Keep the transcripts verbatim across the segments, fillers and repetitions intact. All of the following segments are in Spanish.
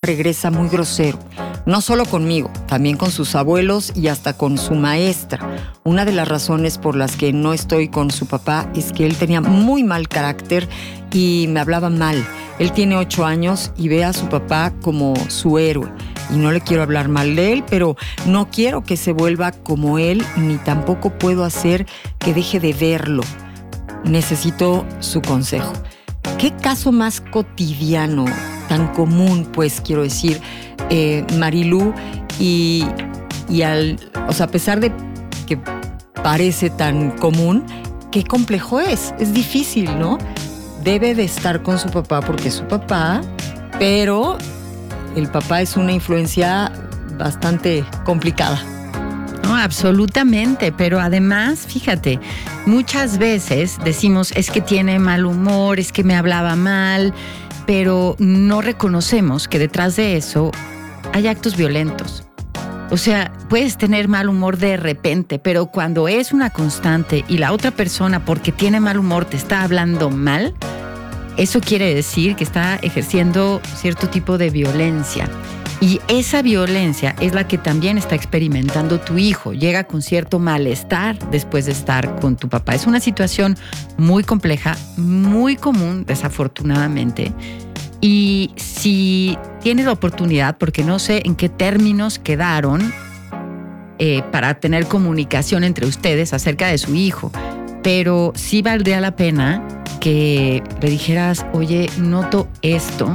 regresa muy grosero. No solo conmigo, también con sus abuelos y hasta con su maestra. Una de las razones por las que no estoy con su papá es que él tenía muy mal carácter y me hablaba mal. Él tiene ocho años y ve a su papá como su héroe. Y no le quiero hablar mal de él, pero no quiero que se vuelva como él, ni tampoco puedo hacer que deje de verlo. Necesito su consejo. ¿Qué caso más cotidiano, tan común, pues, quiero decir, eh, Marilú, y, y al, o sea, a pesar de que parece tan común, qué complejo es? Es difícil, ¿no? Debe de estar con su papá porque es su papá, pero el papá es una influencia bastante complicada. No, absolutamente, pero además, fíjate, muchas veces decimos es que tiene mal humor, es que me hablaba mal, pero no reconocemos que detrás de eso hay actos violentos. O sea, puedes tener mal humor de repente, pero cuando es una constante y la otra persona, porque tiene mal humor, te está hablando mal, eso quiere decir que está ejerciendo cierto tipo de violencia. Y esa violencia es la que también está experimentando tu hijo. Llega con cierto malestar después de estar con tu papá. Es una situación muy compleja, muy común, desafortunadamente. Y si tienes la oportunidad, porque no sé en qué términos quedaron eh, para tener comunicación entre ustedes acerca de su hijo, pero sí valdría la pena que le dijeras, oye, noto esto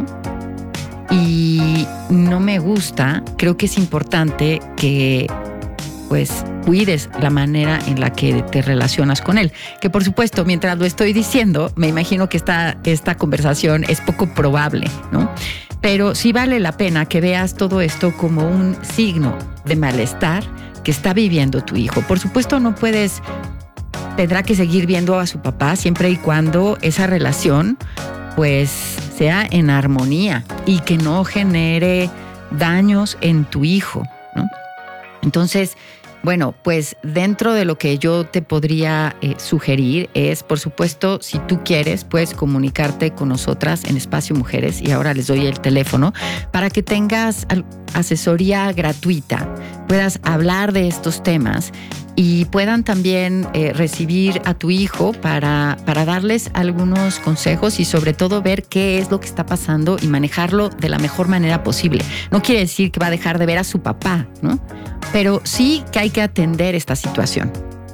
y no me gusta, creo que es importante que pues cuides la manera en la que te relacionas con él. Que por supuesto, mientras lo estoy diciendo, me imagino que esta, esta conversación es poco probable, ¿no? Pero sí vale la pena que veas todo esto como un signo de malestar que está viviendo tu hijo. Por supuesto, no puedes, tendrá que seguir viendo a su papá siempre y cuando esa relación pues sea en armonía y que no genere daños en tu hijo, ¿no? Entonces, bueno, pues dentro de lo que yo te podría eh, sugerir es, por supuesto, si tú quieres, puedes comunicarte con nosotras en Espacio Mujeres, y ahora les doy el teléfono, para que tengas asesoría gratuita, puedas hablar de estos temas y puedan también eh, recibir a tu hijo para, para darles algunos consejos y sobre todo ver qué es lo que está pasando y manejarlo de la mejor manera posible. No quiere decir que va a dejar de ver a su papá, ¿no? Pero sí que hay que atender esta situación.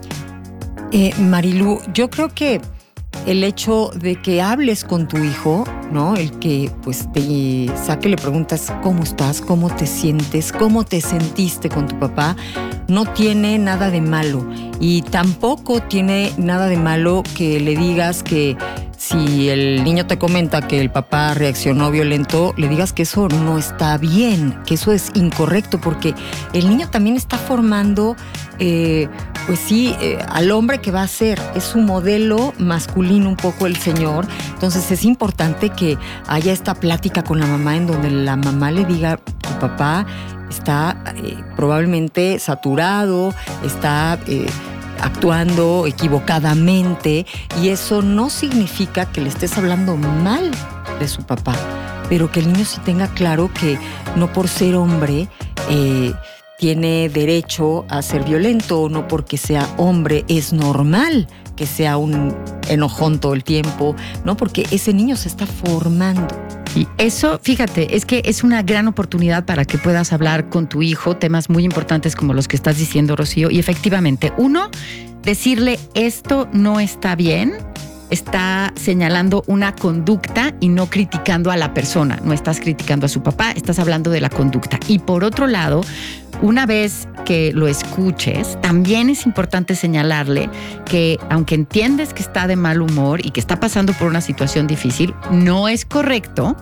Eh, Marilú, yo creo que el hecho de que hables con tu hijo, ¿no? El que pues te saque, le preguntas cómo estás, cómo te sientes, cómo te sentiste con tu papá, no tiene nada de malo. Y tampoco tiene nada de malo que le digas que si el niño te comenta que el papá reaccionó violento, le digas que eso no está bien, que eso es incorrecto, porque el niño también está formando, eh, pues sí, eh, al hombre que va a ser. Es su modelo masculino un poco el señor. Entonces es importante que haya esta plática con la mamá en donde la mamá le diga, tu papá está eh, probablemente saturado, está eh, actuando equivocadamente, y eso no significa que le estés hablando mal de su papá, pero que el niño sí tenga claro que no por ser hombre eh, tiene derecho a ser violento, o no porque sea hombre es normal que sea un enojón todo el tiempo, ¿no? Porque ese niño se está formando. Y eso, fíjate, es que es una gran oportunidad para que puedas hablar con tu hijo temas muy importantes como los que estás diciendo, Rocío. Y efectivamente, uno, decirle esto no está bien, está señalando una conducta y no criticando a la persona. No estás criticando a su papá, estás hablando de la conducta. Y por otro lado, una vez que lo escuches, también es importante señalarle que aunque entiendes que está de mal humor y que está pasando por una situación difícil, no es correcto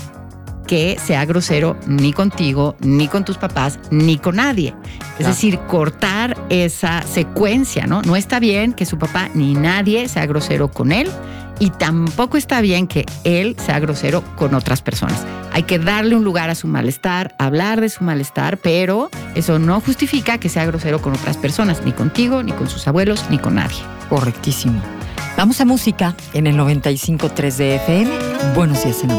que sea grosero ni contigo, ni con tus papás, ni con nadie. Es Claro. decir, cortar esa secuencia, ¿no? No está bien que su papá ni nadie sea grosero con él, y tampoco está bien que él sea grosero con otras personas. Hay que darle un lugar a su malestar, hablar de su malestar, pero eso no justifica que sea grosero con otras personas, ni contigo, ni con sus abuelos, ni con nadie. Correctísimo. Vamos a música en el noventa y cinco punto tres de F M. Buenos días, en